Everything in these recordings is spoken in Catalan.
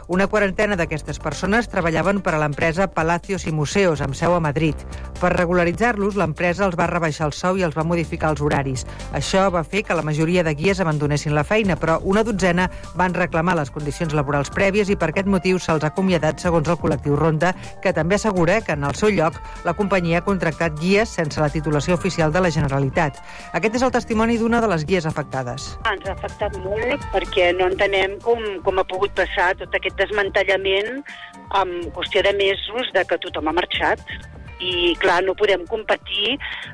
Una quarantena d'aquestes persones treballaven per a l'empresa Palacios y Museos, amb seu a Madrid. Per regularitzar-los, l'empresa els va rebaixar el sou i els va modificar els horaris. Això va fer que la majoria de guies abandonessin la feina, però una dotzena van reclamar les condicions laborals prèvies i per aquest motiu se'ls ha acomiadat segons el col·lectiu Ronda, que també assegura que en el seu lloc la companyia ha contractat guies sense la titulació oficial de la Generalitat. Aquest és el testimoni d'una de les guies afectades. Ens ha afectat molt perquè no entenem com ha pogut passar tot aquest desmantellament en qüestió de mesos de que tothom ha marxat. I, clar, no podem competir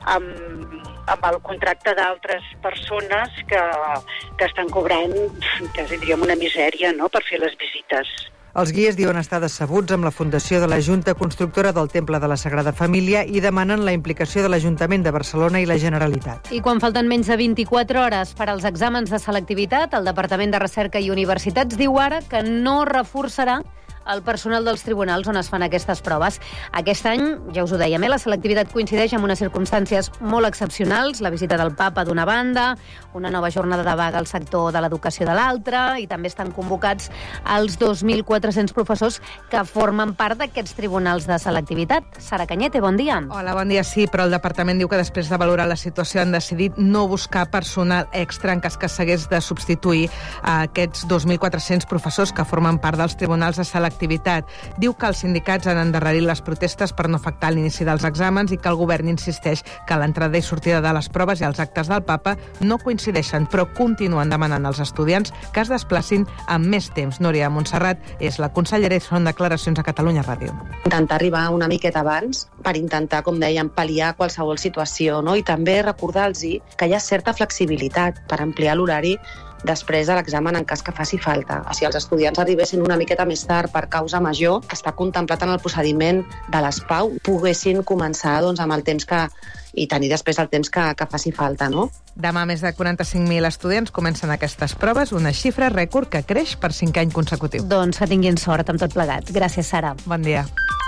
amb el contracte d'altres persones que estan cobrant, quasi diríem, una misèria, no?, per fer les visites. Els guies diuen estar decebuts amb la fundació de la Junta Constructora del Temple de la Sagrada Família i demanen la implicació de l'Ajuntament de Barcelona i la Generalitat. I quan falten menys de 24 hores per als exàmens de selectivitat, el Departament de Recerca i Universitats diu ara que no reforçarà el personal dels tribunals on es fan aquestes proves. Aquest any, ja us ho dèiem, la selectivitat coincideix amb unes circumstàncies molt excepcionals, la visita del papa d'una banda, una nova jornada de vaga al sector de l'educació de l'altra, i també estan convocats els 2.400 professors que formen part d'aquests tribunals de selectivitat. Sara Cañete, bon dia. Hola, bon dia. Sí, però el departament diu que després de valorar la situació han decidit no buscar personal extra en cas que s'hagués de substituir a aquests 2.400 professors que formen part dels tribunals de selectivitat. Diu que els sindicats han endarrerit les protestes per no afectar l'inici dels exàmens i que el govern insisteix que l'entrada i sortida de les proves i els actes del papa no coincideixen, però continuen demanant als estudiants que es desplacin amb més temps. Núria Montserrat és la consellera i són declaracions a Catalunya Ràdio. Intentar arribar una miqueta abans per intentar, com dèiem, pal·liar qualsevol situació, no? I també recordar-los que hi ha certa flexibilitat per ampliar l'horari després de l'examen en cas que faci falta. Si els estudiants arribessin una miqueta més tard per causa major, que està contemplat en el procediment de les PAU, poguessin començar amb el temps i tenir després el temps que faci falta, no? Demà més de 45.000 estudiants comencen aquestes proves, una xifra rècord que creix per 5 anys consecutiu. Doncs que tinguin sort amb tot plegat. Gràcies, Sara. Bon dia.